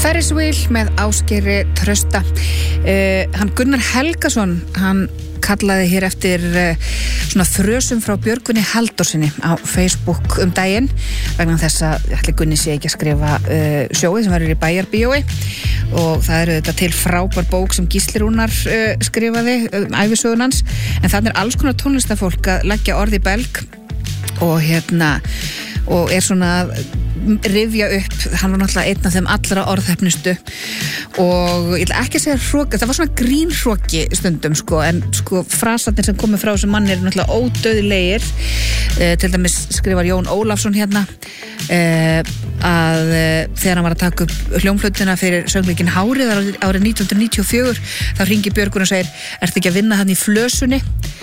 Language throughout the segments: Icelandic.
Ferris Wheel með Ásgeiri Trausta. Hann Gunnar Helgason, hann kallaði hér eftir svona þrösum frá Björgvini Halldórsinni á Facebook daginn vegna þess að ætli Gunni sé ekki að skrifa sjóið sem verður í Bæjarbíói og það eru þetta til frábær bók sem Gísli Rúnar skrifaði ævisögun hans, en þannig alls konar tónlistafólk að leggja orð í belg og og svona rifja upp, hann var náttúrulega einn af þeim allra orðhefnustu og ég ætla ekki að segja hroki, það var svona grínhroki stundum en frasarnir sem komið frá þessum manni eru náttúrulega ódauðlegir. Til dæmis skrifar Jón Ólafsson að þegar hann var að taka upp hljómflötuna fyrir söngleikin Hárið árið 1994 þá hringi Björgun og segir: "Ertu ekki að vinna hann í Flösunni?"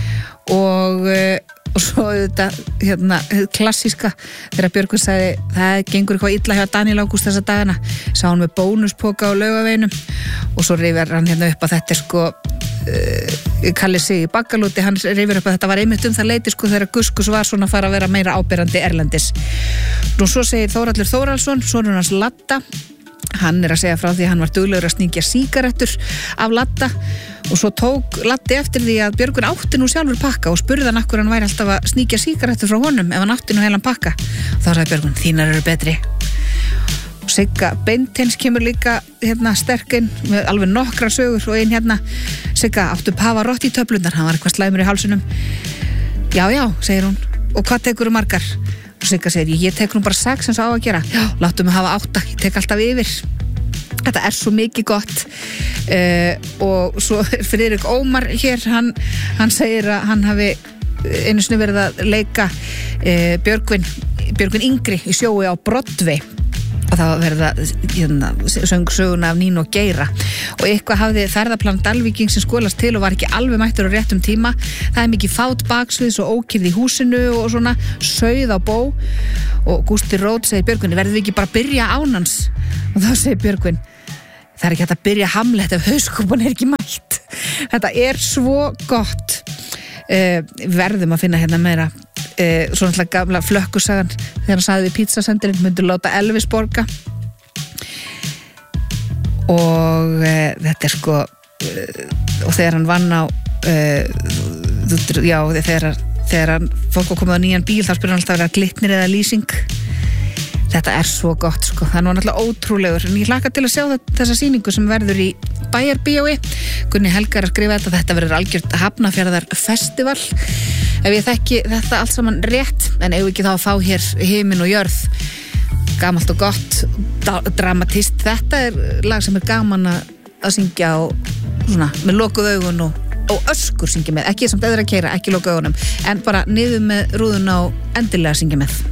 og svo þetta klassíska þegar Björgun sagði: "Það gengur eitthvað illa hjá Daniel Ágúst þessa dagana", sá hann með bónuspoka á Laugaveinum og svo rifjar hann upp að þetta Kalli Sig í Baggalúti, hann rifjar upp að þetta var einmitt það leiti þegar Guskus var svona að fara að vera meira áberandi erlendis. Nú svo segir Þórhallur Þórhallsson, sonur hans Ladda, hann að segja frá því að hann var duglegur að sníkja sígarettur af Ladda og svo tók Laddi eftir því að Björgun átti nú sjálfur pakka og spurði hann akkur hann væri alltaf að sníkja sígarettur frá honum ef hann átti nú heilan pakka. Og þá sagði Björgun: "Þínar eru betri." Og Sigga Beinteins kemur líka sterkinn með alveg nokkra sögur og ein Sigga: "Áttu Pavarotti í töflunar, hann var eitthvað slæmur í hálsunum." "Já, já", segir hún, "og hvað tekur margar?" Og Sigga segir: "Ég tek nú bara 6 eins og á að gera." "Já, láttu mig hafa 8, ég tek alltaf yfir." Þetta svo mikið gott. Og svo Friðrik Ómar hér, hann segir að hann hafi einu sinni verið að leika Björgvin yngri í sjói á Broadway og það var verið að söng söguna af Nínu og Geira og eitthvað hafði ferðaplan Dalvíking sem skolast til og var ekki alveg mættur á réttum tíma. Það mikið fát baksviðs og ókyrrð í húsinu og svona sauð á bó og Gústi Rót segir Björgvin: "Verðum við ekki bara að byrja án hans?" Og þá segir Björgvin: "Það ekki hægt að byrja Hamlet ef hauskúpan ekki mætt." Þetta svo gott. Verðum að finna meira. Svo náttúrulega gamla flökkusagan þegar hann sagði við pizzasendirinn: "Myndu láta Elvis borga." Og þetta og þegar hann vann á þegar hann fólk var komið á nýjan bíl þá spyrir hann alltaf: "Vera Glitnir eða lýsing?" Þetta svo gott það var náttúrulega ótrúlegur, en ég hlakka til að sjá þessa sýningu sem verður í Bæjarbíói. Gunni Helgar að skrifa þetta verður algjört Hafnarfjarðar festival ef ég þekki þetta allt saman rétt, en ef ekki þá að fá hér Himinn og jörð, gamalt og gott, dramatist. Þetta lag sem gaman að syngja og svona með lokuð augun og öskur syngja með, ekki samt eðra að keyra, ekki lokuð augunum, en bara niður með rúðuna og endilega syngja með.